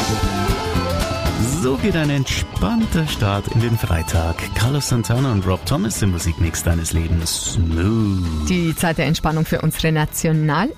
So geht ein entspannter Start in den Freitag. Carlos Santana und Rob Thomas im Musikmix deines Lebens. Smooth. Die Zeit der Entspannung für unsere